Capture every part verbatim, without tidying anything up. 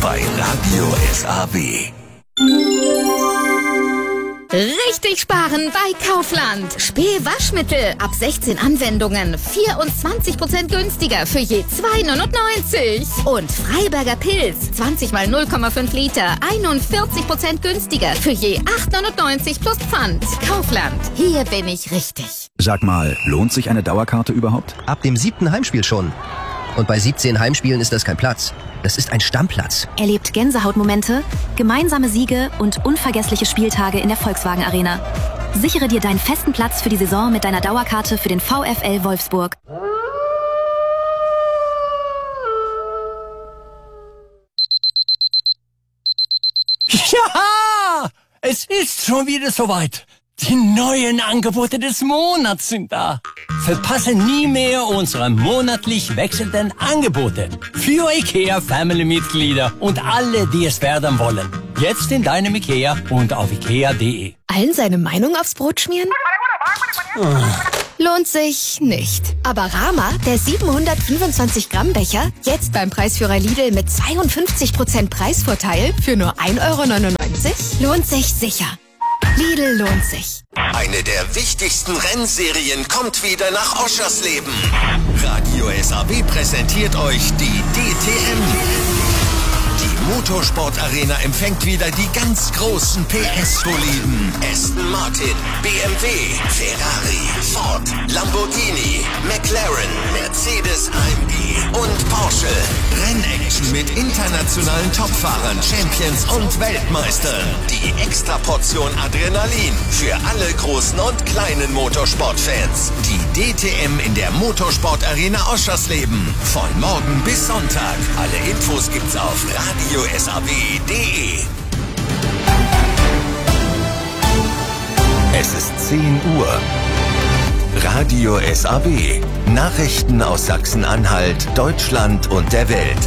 bei Radio S A W. Richtig sparen bei Kaufland. Späh-Waschmittel ab sechzehn Anwendungen. vierundzwanzig Prozent günstiger für je zwei neunundneunzig. Und Freiberger Pilz. zwanzig mal null Komma fünf Liter. einundvierzig Prozent günstiger für je acht neunundneunzig plus Pfand. Kaufland. Hier bin ich richtig. Sag mal, lohnt sich eine Dauerkarte überhaupt? Ab dem siebten Heimspiel schon. Und bei siebzehn Heimspielen ist das kein Platz. Das ist ein Stammplatz. Erlebt Gänsehautmomente, gemeinsame Siege und unvergessliche Spieltage in der Volkswagen Arena. Sichere dir deinen festen Platz für die Saison mit deiner Dauerkarte für den VfL Wolfsburg. Ja, es ist schon wieder soweit. Die neuen Angebote des Monats sind da. Verpasse nie mehr unsere monatlich wechselnden Angebote. Für IKEA Family-Mitglieder und alle, die es werden wollen. Jetzt in deinem IKEA und auf ikea punkt de. Allen seine Meinung aufs Brot schmieren? Lohnt sich nicht. Aber Rama, der siebenhundertfünfundzwanzig Gramm Becher, jetzt beim Preisführer Lidl mit zweiundfünfzig Prozent Preisvorteil für nur ein Euro neunundneunzig, lohnt sich sicher. Lidl lohnt sich. Eine der wichtigsten Rennserien kommt wieder nach Oschersleben. Radio S A W präsentiert euch die D T M. Die Motorsport-Arena empfängt wieder die ganz großen P S-Boliden. Aston Martin, B M W, Ferrari, Ford, Lamborghini, McLaren, Mercedes A M G und Porsche. Rennaction mit internationalen Topfahrern, Champions und Weltmeistern. Die Extraportion Adrenalin für alle großen und kleinen Motorsportfans. Die D T M in der Motorsport-Arena Oschersleben. Von morgen bis Sonntag. Alle Infos gibt's auf radio S A W punkt de. Es ist zehn Uhr. Radio S A W. Nachrichten aus Sachsen-Anhalt, Deutschland und der Welt.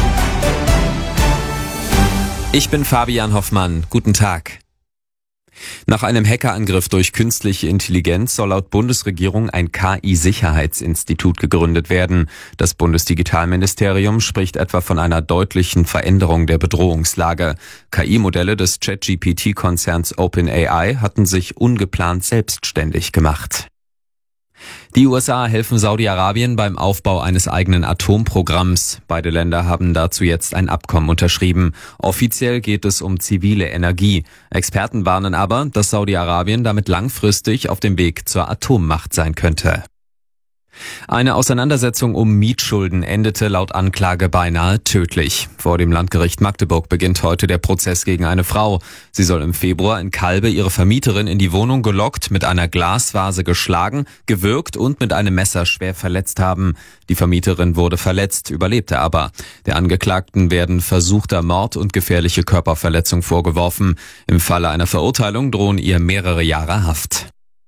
Ich bin Fabian Hoffmann. Guten Tag. Nach einem Hackerangriff durch künstliche Intelligenz soll laut Bundesregierung ein K I-Sicherheitsinstitut gegründet werden. Das Bundesdigitalministerium spricht etwa von einer deutlichen Veränderung der Bedrohungslage. K I-Modelle des Chat-G P T-Konzerns OpenAI hatten sich ungeplant selbstständig gemacht. Die U S A helfen Saudi-Arabien beim Aufbau eines eigenen Atomprogramms. Beide Länder haben dazu jetzt ein Abkommen unterschrieben. Offiziell geht es um zivile Energie. Experten warnen aber, dass Saudi-Arabien damit langfristig auf dem Weg zur Atommacht sein könnte. Eine Auseinandersetzung um Mietschulden endete laut Anklage beinahe tödlich. Vor dem Landgericht Magdeburg beginnt heute der Prozess gegen eine Frau. Sie soll im Februar in Kalbe ihre Vermieterin in die Wohnung gelockt, mit einer Glasvase geschlagen, gewürgt und mit einem Messer schwer verletzt haben. Die Vermieterin wurde verletzt, überlebte aber. Der Angeklagten werden versuchter Mord und gefährliche Körperverletzung vorgeworfen. Im Falle einer Verurteilung drohen ihr mehrere Jahre Haft.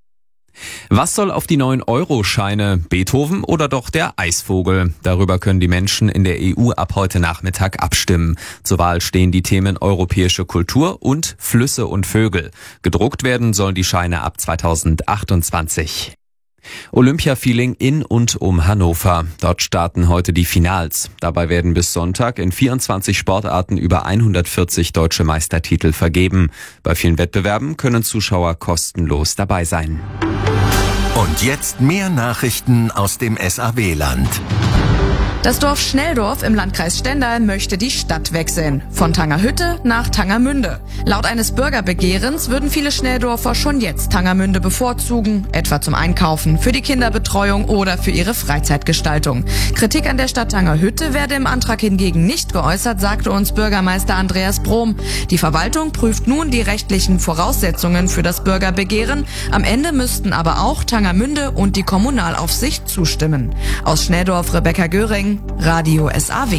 Was soll auf die neuen Euro-Scheine? Beethoven oder doch der Eisvogel? Darüber können die Menschen in der E U ab heute Nachmittag abstimmen. Zur Wahl stehen die Themen europäische Kultur und Flüsse und Vögel. Gedruckt werden sollen die Scheine ab zweitausendachtundzwanzig. Olympia-Feeling in und um Hannover. Dort starten heute die Finals. Dabei werden bis Sonntag in vierundzwanzig Sportarten über hundertvierzig deutsche Meistertitel vergeben. Bei vielen Wettbewerben können Zuschauer kostenlos dabei sein. Und jetzt mehr Nachrichten aus dem S A W-Land. Das Dorf Schnelldorf im Landkreis Stendal möchte die Stadt wechseln. Von Tangerhütte nach Tangermünde. Laut eines Bürgerbegehrens würden viele Schnelldorfer schon jetzt Tangermünde bevorzugen, etwa zum Einkaufen, für die Kinderbetreuung oder für ihre Freizeitgestaltung. Kritik an der Stadt Tangerhütte werde im Antrag hingegen nicht geäußert, sagte uns Bürgermeister Andreas Brom. Die Verwaltung prüft nun die rechtlichen Voraussetzungen für das Bürgerbegehren. Am Ende müssten aber auch Tangermünde und die Kommunalaufsicht zustimmen. Aus Schnelldorf Rebecca Göring, Radio S A W.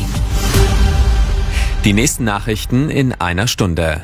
Die nächsten Nachrichten in einer Stunde.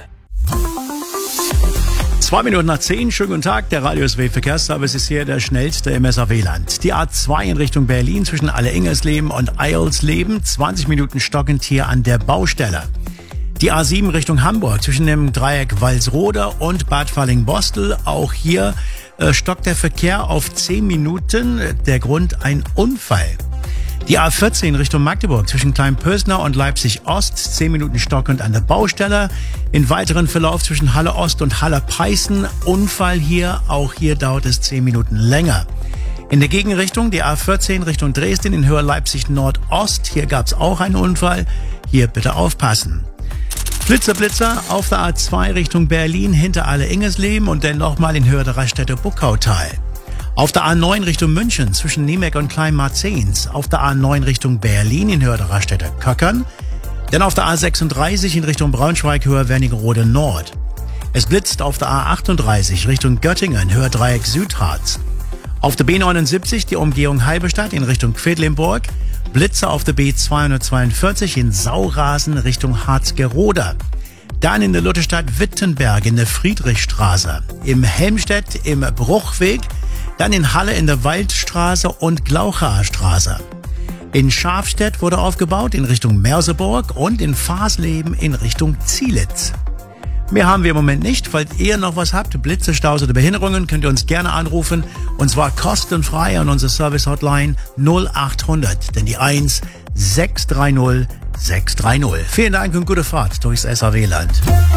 Zwei Minuten nach zehn, schönen guten Tag, der Radio S A W Verkehrsservice ist hier der schnellste im S A W-Land. Die A zwei in Richtung Berlin zwischen Alle-Ingersleben und Eilsleben, zwanzig Minuten stockend hier an der Baustelle. Die A sieben Richtung Hamburg zwischen dem Dreieck Walsrode und Bad Falling-Bostel, auch hier äh, stockt der Verkehr auf zehn Minuten, der Grund ein Unfall. Die A vierzehn Richtung Magdeburg zwischen Kleinpösner und Leipzig Ost, zehn Minuten stockend an der Baustelle. In weiteren Verlauf zwischen Halle Ost und Halle Peißen, Unfall hier, auch hier dauert es zehn Minuten länger. In der Gegenrichtung die A vierzehn Richtung Dresden in Höhe Leipzig Nordost, hier gab es auch einen Unfall, hier bitte aufpassen. Blitzer, Blitzer auf der A zwei Richtung Berlin hinter Alle-Ingersleben und dann nochmal in Höhe der Raststätte Buckautal. Auf der A neun Richtung München zwischen Niemek und Kleinmarzens. Auf der A neun Richtung Berlin in Höhe der Raststätte Köckern. Dann auf der A sechsunddreißig in Richtung Braunschweig Höhe Wernigerode Nord. Es blitzt auf der A achtunddreißig Richtung Göttingen Höhe Dreieck Südharz. Auf der B neunundsiebzig die Umgehung Halberstadt in Richtung Quedlinburg. Blitze auf der B zweihundertzweiundvierzig in Saurasen Richtung Harzgerode. Dann in der Lutherstadt Wittenberg in der Friedrichstraße. Im Helmstedt im Bruchweg. Dann in Halle in der Waldstraße und Glauchaer Straße. In Schafstedt wurde aufgebaut in Richtung Merseburg und in Fasleben in Richtung Zielitz. Mehr haben wir im Moment nicht. Falls ihr noch was habt, Blitze, Staus oder Behinderungen, könnt ihr uns gerne anrufen. Und zwar kostenfrei an unsere Service-Hotline null achthundert, denn die eins sechs drei null sechs drei null. Vielen Dank und gute Fahrt durchs S A W-Land.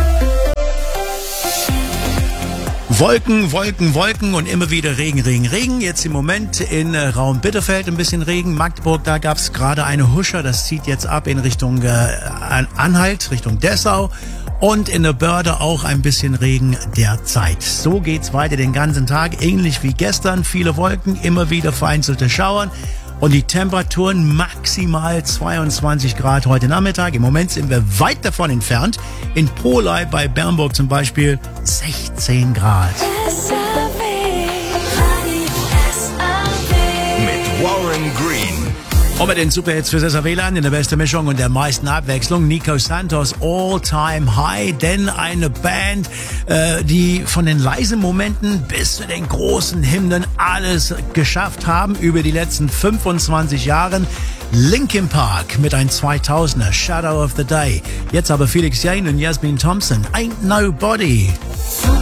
Wolken, Wolken, Wolken und immer wieder Regen, Regen, Regen. Jetzt im Moment in äh, Raum Bitterfeld ein bisschen Regen. Magdeburg, da gab es gerade eine Husche. Das zieht jetzt ab in Richtung äh, Anhalt, Richtung Dessau. Und in der Börde auch ein bisschen Regen derzeit. So geht's weiter den ganzen Tag. Ähnlich wie gestern. Viele Wolken, immer wieder vereinzelte Schauern. Und die Temperaturen maximal zweiundzwanzig Grad heute Nachmittag. Im Moment sind wir weit davon entfernt. In Polei bei Bernburg zum Beispiel sechzehn Grad. Mit Warren Green. Und mit den Superhits für S A W-Land in der besten Mischung und der meisten Abwechslung. Nico Santos, All Time High. Denn eine Band, äh, die von den leisen Momenten bis zu den großen Hymnen alles geschafft haben über die letzten fünfundzwanzig Jahren. Linkin Park mit ein zweitausender, Shadow of the Day. Jetzt aber Felix Jaehn und Jasmin Thompson, Ain't Nobody.